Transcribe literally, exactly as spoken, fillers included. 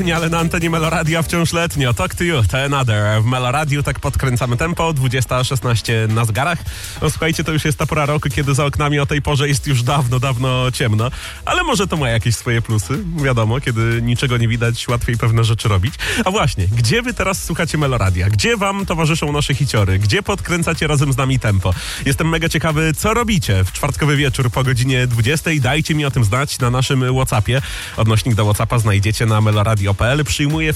Ale na antenie Meloradia wciąż letnio. Talk to you, to another. W Meloradiu tak podkręcamy tempo, dwudziesta szesnaście na zegarach. No słuchajcie, to już jest ta pora roku, kiedy za oknami o tej porze jest już dawno, dawno ciemno. Ale może to ma jakieś swoje plusy. Wiadomo, kiedy niczego nie widać, łatwiej pewne rzeczy robić. A właśnie, gdzie wy teraz słuchacie Meloradia? Gdzie wam towarzyszą nasze hiciory? Gdzie podkręcacie razem z nami tempo? Jestem mega ciekawy, co robicie w czwartkowy wieczór po godzinie dwudziestej. Dajcie mi o tym znać na naszym WhatsAppie. Odnośnik do WhatsAppa znajdziecie na meloradio kropka p l. Przyjmuję